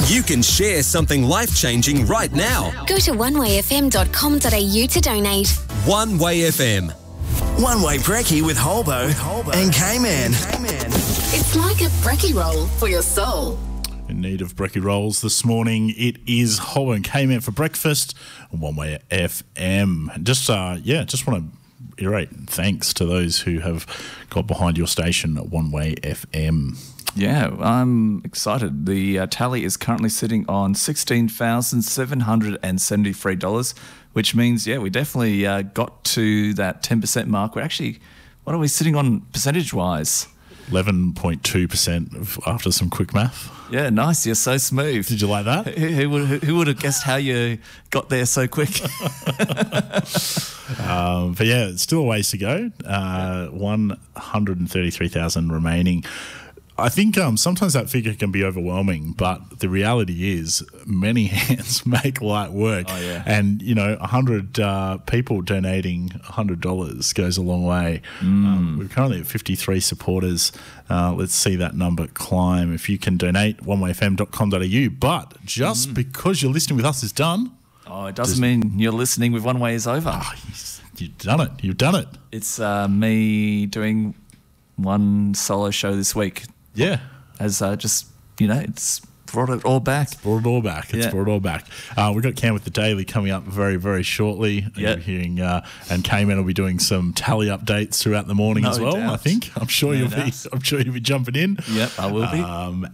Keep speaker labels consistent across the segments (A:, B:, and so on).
A: You can share something life-changing right now.
B: Go to onewayfm.com.au to donate.
A: One Way FM.
C: One Way Brekkie with Holbo and K-Man.
D: It's like a brekkie roll for your soul.
E: In need of brekkie rolls this morning, it is Holbo and K-Man for breakfast on One Way FM. Just want to iterate thanks to those who have got behind your station at One Way FM.
F: Yeah, I'm excited. The tally is currently sitting on $16,773, which means, we definitely got to that 10% mark. We're actually, what are we sitting on percentage-wise?
E: 11.2% after some quick math.
F: Yeah, nice. You're so smooth.
E: Did you like that?
F: Who would have guessed how you got there so quick?
E: But yeah, it's still a ways to go. 133,000 remaining. I think sometimes that figure can be overwhelming, but the reality is many hands make light work.
F: Oh, yeah.
E: And, 100 people donating $100 goes a long way. We're currently at 53 supporters. Let's see that number climb. If you can donate, onewayfm.com.au. But just because you're listening with us is done.
F: Oh, it doesn't mean you're listening with One Way is over.
E: Oh, you've done it. You've done it.
F: It's me doing one solo show this week.
E: Yeah.
F: As it's brought it all back.
E: Brought it all back. We've got Cam with the Daily coming up very, very shortly.
F: Yeah.
E: You're hearing, and K-Man will be doing some tally updates throughout the morning as well,
F: doubt.
E: I think. I'm sure you'll be jumping in.
F: Yep, I will be.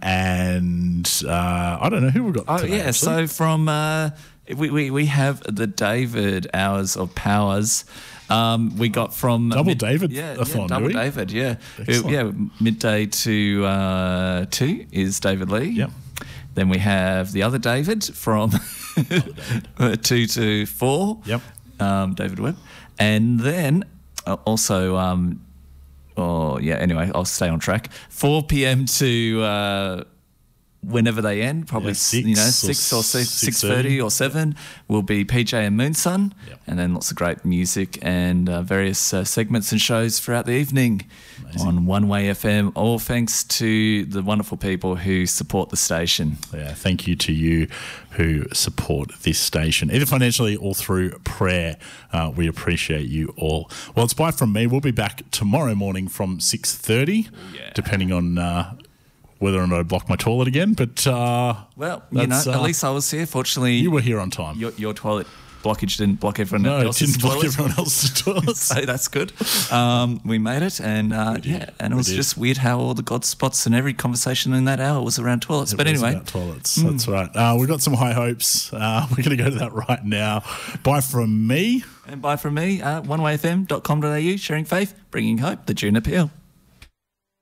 E: I don't know who we've got today, actually.
F: So from we have the David Hours of Powers. We got from
E: Double David.
F: David. Yeah,
E: Excellent.
F: midday to 2 is David Lee.
E: Yep.
F: Then we have the other David from 2 to 4.
E: Yep.
F: David Webb, and then also. Anyway, I'll stay on track. 4 p.m. to. Whenever they end, probably 6 or 6:30 or 7 will be PJ and Moonsun, and then lots of great music and various segments and shows throughout the evening. Amazing. On One Way FM, all thanks to the wonderful people who support the station.
E: Yeah, thank you to you who support this station, either financially or through prayer. We appreciate you all. Well, it's bye from me. We'll be back tomorrow morning from 6:30, depending on whether or not I block my toilet again, but
F: at least I was here. Fortunately,
E: you were here on time.
F: Your toilet blockage didn't block everyone else's
E: it didn't block
F: toilet.
E: everyone else's toilets.
F: So that's good. We made it, and it was just weird how all the God spots and every conversation in that hour was around toilets. But anyway,
E: about toilets. That's right. We've got some high hopes. We're going to go to that right now. Bye from me,
F: and bye from me. OneWayFM.com.au, sharing faith, bringing hope. The June Appeal.